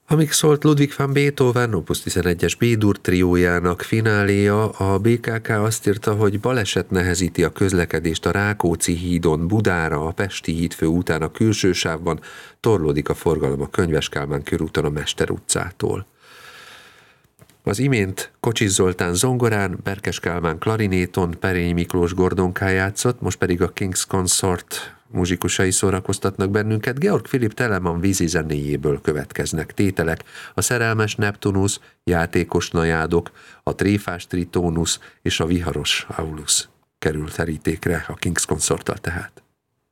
Amíg szólt Ludwig van Beethoven Opus 11-es B-dur triójának fináléja, a BKK azt írta, hogy baleset nehezíti a közlekedést a Rákóczi hídon Budára, a Pesti hídfő után a külső sávban, torlódik a forgalom a Könyves Kálmán körúton a Mester utcától. Az imént Kocsis Zoltán zongorán, Berkes Kálmán klarinéton, Perény Miklós gordonkán játszott, most pedig a King's Consort muzsikusai szórakoztatnak bennünket. Georg Philipp Telemann vízi zenéjéből következnek tételek: a szerelmes Neptunusz, játékos najádok, a tréfás Tritónusz és a viharos Aulus kerül terítékre a King's Consorttal tehát.